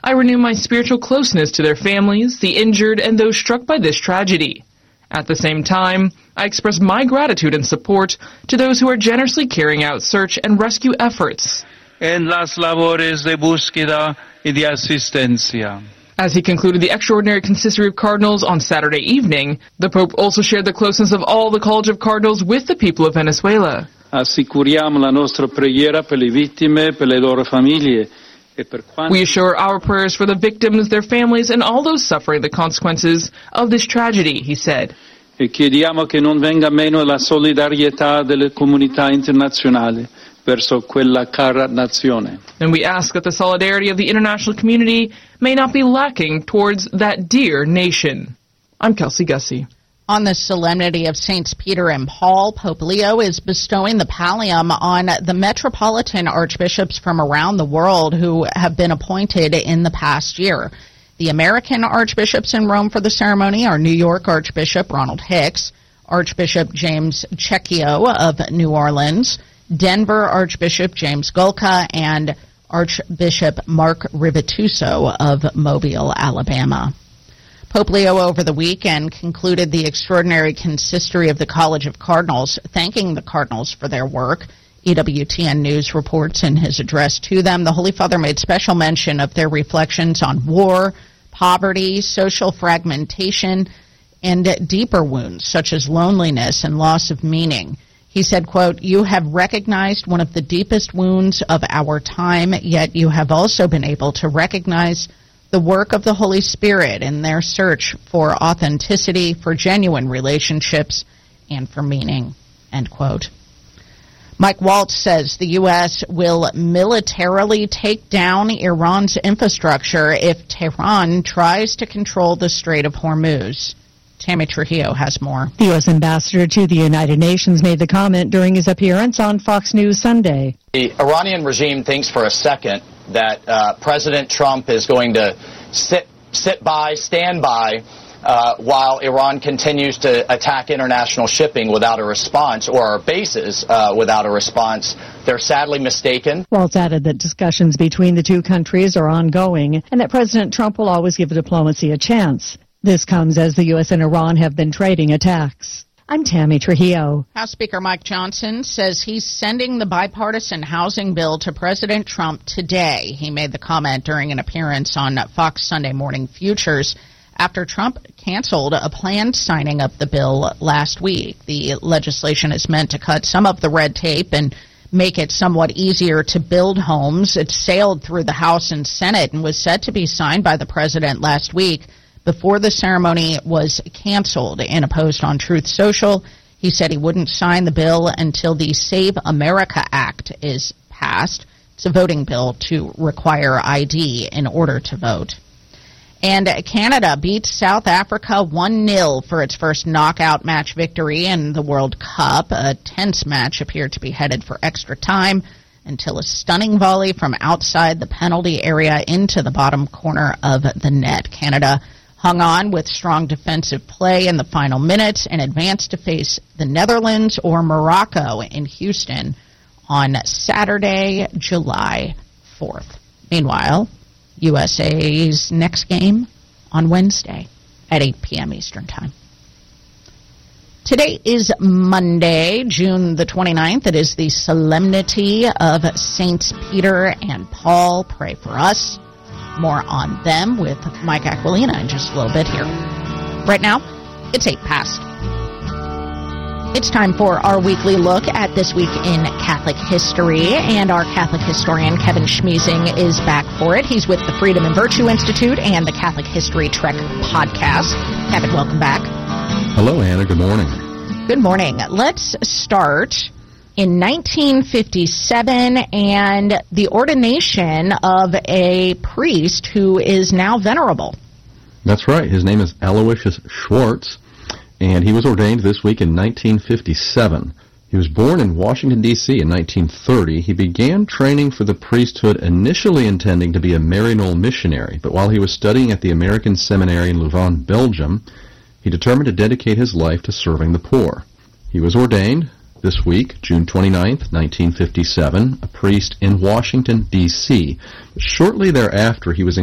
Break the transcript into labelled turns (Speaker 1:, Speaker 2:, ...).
Speaker 1: I renew my spiritual closeness to their families, the injured, and those struck by this tragedy. At the same time, I express my gratitude and support to those who are generously carrying out search and rescue efforts.
Speaker 2: En las labores de búsqueda y de asistencia.
Speaker 1: As he concluded the extraordinary consistory of cardinals on Saturday evening, the Pope also shared the closeness of all the College of Cardinals with the people of Venezuela.
Speaker 2: Assicuriamo la nostra preghiera per le vittime, per le loro famiglie.
Speaker 1: We assure our prayers for the victims, their families, and all those suffering the consequences of this tragedy, he said.
Speaker 2: E chiediamo che non venga meno la solidarietà delle comunità internazionali verso quella cara nazione.
Speaker 1: And we ask that the solidarity of the international community may not be lacking towards that dear nation. I'm Kelsey Gussie.
Speaker 3: On the solemnity of Saints Peter and Paul, Pope Leo is bestowing the pallium on the metropolitan archbishops from around the world who have been appointed in the past year. The American archbishops in Rome for the ceremony are New York Archbishop Ronald Hicks, Archbishop James Cecchio of New Orleans, Denver Archbishop James Golka, and Archbishop Mark Rivituso of Mobile, Alabama. Pope Leo over the weekend concluded the extraordinary consistory of the College of Cardinals, thanking the cardinals for their work. EWTN News reports in his address to them, the Holy Father made special mention of their reflections on war, poverty, social fragmentation, and deeper wounds such as loneliness and loss of meaning. He said, quote, "You have recognized one of the deepest wounds of our time, yet you have also been able to recognize the work of the Holy Spirit in their search for authenticity, for genuine relationships, and for meaning," end quote. Mike Waltz says the U.S. will militarily take down Iran's infrastructure if Tehran tries to control the Strait of Hormuz. Tammy Trujillo has more.
Speaker 4: The U.S. ambassador to the United Nations made the comment during his appearance on Fox News Sunday.
Speaker 5: The Iranian regime thinks for a second that President Trump is going to stand by, while Iran continues to attack international shipping without a response, or our bases without a response. They're sadly mistaken.
Speaker 4: Waltz added that discussions between the two countries are ongoing and that President Trump will always give diplomacy a chance. This comes as the U.S. and Iran have been trading attacks. I'm Tammy Trujillo.
Speaker 3: House Speaker Mike Johnson says he's sending the bipartisan housing bill to President Trump today. He made the comment during an appearance on Fox Sunday Morning Futures after Trump canceled a planned signing of the bill last week. The legislation is meant to cut some of the red tape and make it somewhat easier to build homes. It sailed through the House and Senate and was set to be signed by the president last week before the ceremony was canceled. In a post on Truth Social, he said he wouldn't sign the bill until the Save America Act is passed. It's a voting bill to require ID in order to vote. And Canada beats South Africa 1-0 for its first knockout match victory in the World Cup. A tense match appeared to be headed for extra time until a stunning volley from outside the penalty area into the bottom corner of the net. Canada hung on with strong defensive play in the final minutes and advanced to face the Netherlands or Morocco in Houston on Saturday, July 4th. Meanwhile, USA's next game on Wednesday at 8 p.m. Eastern Time. Today is Monday, June the 29th. It is the solemnity of Saints Peter and Paul. Pray for us. More on them with Mike Aquilina in just a little bit here. Right now, it's 8 past. It's time for our weekly look at this week in Catholic history, and our Catholic historian Kevin Schmiesing is back for it. He's with the Freedom and Virtue Institute and the Catholic History Trek podcast. Kevin, welcome back.
Speaker 6: Hello, Anna. Good morning.
Speaker 3: Good morning. Let's start in 1957 and the ordination of a priest who is now venerable.
Speaker 6: That's right. His name is Aloysius Schwartz, and he was ordained this week in 1957. He was born in Washington, D.C. in 1930. He began training for the priesthood initially intending to be a Maryknoll missionary, but while he was studying at the American Seminary in Louvain, Belgium, he determined to dedicate his life to serving the poor. He was ordained this week, June 29th, 1957, a priest in Washington, D.C. Shortly thereafter, he was